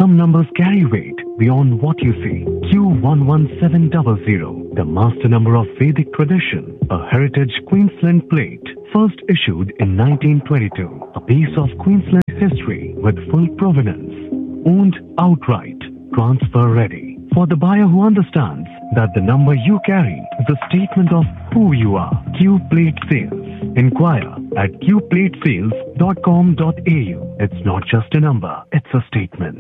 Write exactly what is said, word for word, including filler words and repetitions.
Some numbers carry weight beyond what you see. Q one one seven zero zero, the master number of Vedic tradition, a heritage Queensland plate, first issued in nineteen twenty-two. A piece of Queensland history with full provenance. Owned outright. Transfer ready. For the buyer who understands that the number you carry is a statement of who you are. Q Plate Sales. Inquire at q plate sales dot com dot a u. It's not just a number, it's a statement.